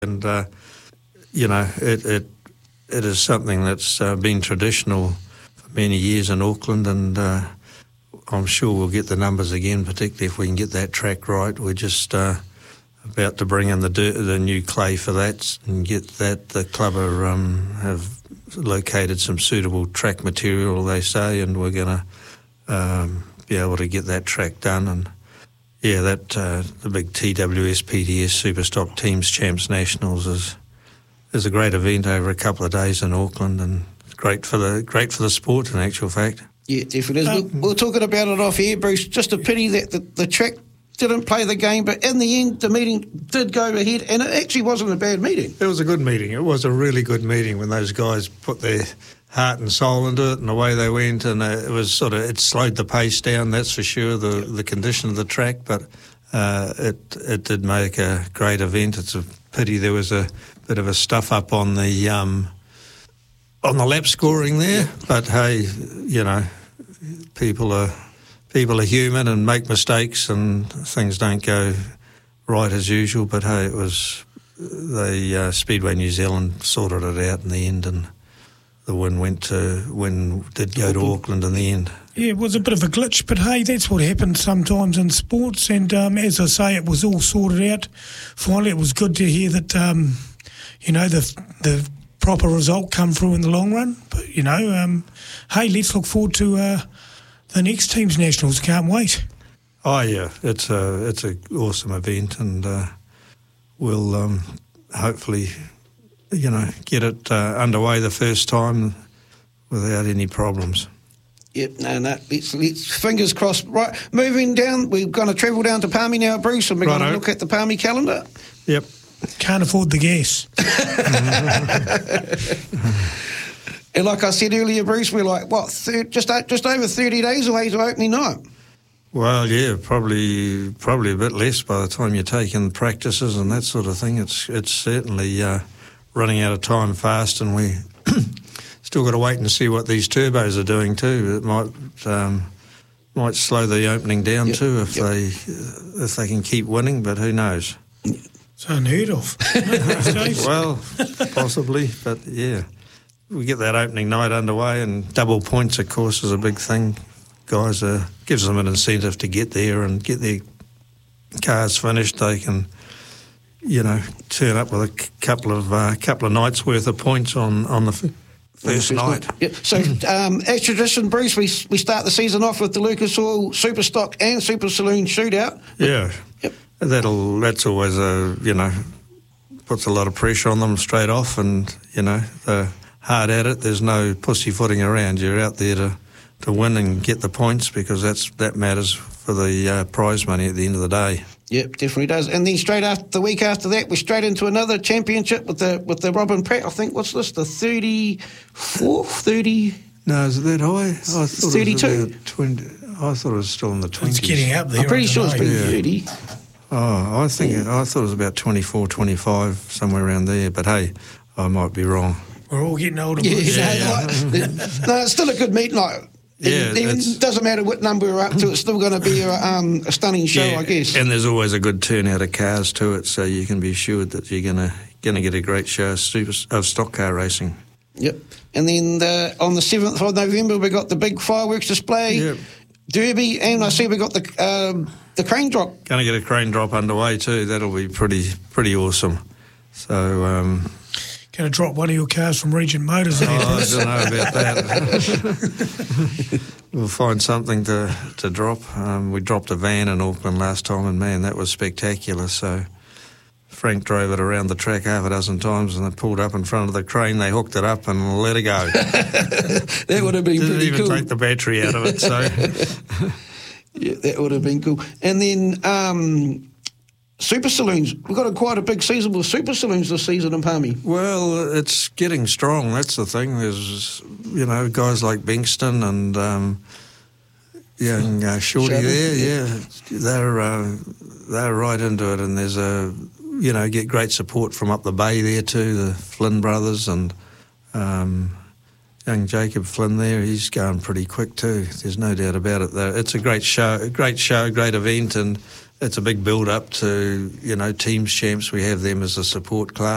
And, it is something that's been traditional for many years in Auckland, and I'm sure we'll get the numbers again, particularly if we can get that track right. We're just about to bring in the new clay for that and get that. The club have located some suitable track material, they say, and we're going to be able to get that track done. And the big TWS PTS Superstock Teams Champs Nationals is a great event over a couple of days in Auckland, and great for the sport in actual fact. Yeah, definitely is. We're talking about it off air, Bruce. Just a pity that the track didn't play the game, but in the end the meeting did go ahead, and it actually wasn't a bad meeting. It was a good meeting. It was a really good meeting when those guys put their heart and soul into it, and away they went. And it slowed the pace down, that's for sure. The condition of the track, but it did make a great event. It's a pity there was a bit of a stuff up on the lap scoring there, but hey, people are human and make mistakes, and things don't go right as usual. But hey, it was Speedway New Zealand sorted it out in the end, and the win did go to Auckland in the end. Yeah, it was a bit of a glitch, but hey, that's what happens sometimes in sports. And as I say, it was all sorted out. Finally, it was good to hear that the proper result come through in the long run. But hey, let's look forward to the next team's nationals. Can't wait. Oh yeah, it's a awesome event, and we'll hopefully get it underway the first time without any problems. Yep, no, let's fingers crossed. Right, moving down, we're going to travel down to Palmy now, Bruce, and we're going to look at the Palmy calendar. Yep. Can't afford the gas. And like I said earlier, Bruce, we're like, just over 30 days away to opening night. Well, yeah, probably a bit less by the time you take in practices and that sort of thing. It's certainly running out of time fast, and we still got to wait and see what these turbos are doing too. It might slow the opening down too if they can keep winning, but who knows? It's unheard of. Well, possibly, but yeah. We get that opening night underway, and double points, of course, is a big thing. Guys, gives them an incentive to get there and get their cars finished. They can, turn up with a couple of nights worth of points on the first night. Yep. So, as tradition, Bruce, we start the season off with the Lucas Oil Superstock and Super Saloon shootout. Yeah. Yep. That's always puts a lot of pressure on them straight off, and they're hard at it. There's no pussyfooting around. You're out there to win and get the points, because that matters for the prize money at the end of the day. Yep, definitely does. And then the week after that, we're straight into another championship with the Robin Pratt. I think, what's this, the 34th, 30? No, is it that high? I thought 32. It was about 20. I thought it was still in the 20s. It's getting up there. I'm pretty sure it's been 30. Oh, I thought it was about 24, 25, somewhere around there. But hey, I might be wrong. We're all getting older. No, it's still a good meet night. It doesn't matter what number we're up to, it's still going to be a stunning show, I guess. And there's always a good turnout of cars to it, so you can be assured that you're going to get a great show of stock car racing. Yep. And then on the 7th of November, we got the big fireworks display, Derby, and I see we got the crane drop. Going to get a crane drop underway too. That'll be pretty awesome. So. Going to drop one of your cars from Regent Motors. I don't know about that. We'll find something to drop. We dropped a van in Auckland last time, and man, that was spectacular. So Frank drove it around the track half a dozen times, and they pulled up in front of the crane. They hooked it up and let it go. That would have been pretty cool. Didn't even take the battery out of it. So yeah, that would have been cool. And then Super Saloons. We've got quite a big season with Super Saloons this season in Palmy. Well, it's getting strong. That's the thing. There's, guys like Bankston and young Shorty there. Yeah, they're right into it, and there's get great support from up the bay there too. The Flynn brothers and young Jacob Flynn there. He's going pretty quick too. There's no doubt about it. It's a great show, great event, and it's a big build-up to, teams champs. We have them as a support class.